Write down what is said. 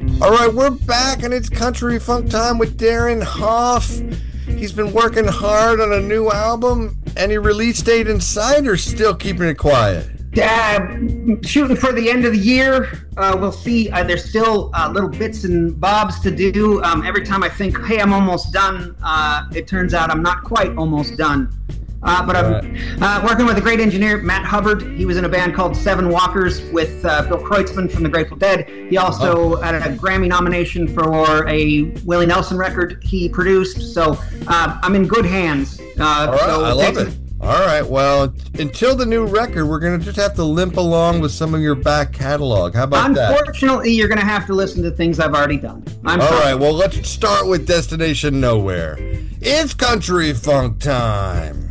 All right, we're back, and it's Country Funk Time with Darren Hoff. He's been working hard on a new album. Any release date in sight, or still keeping it quiet? Shooting for the end of the year. We'll see. There's still little bits and bobs to do. Every time I think, hey, I'm almost done, it turns out I'm not quite almost done. But I'm working with a great engineer, Matt Hubbard. He was in a band called Seven Walkers with Bill Kreutzmann from the Grateful Dead. He also had a Grammy nomination for a Willie Nelson record he produced. So I'm in good hands. All right, I love it. All right, well, until the new record, we're going to just have to limp along with some of your back catalog. How about that? Unfortunately, you're going to have to listen to things I've already done. All right, well, let's start with Destination Nowhere. It's Country Funk Time.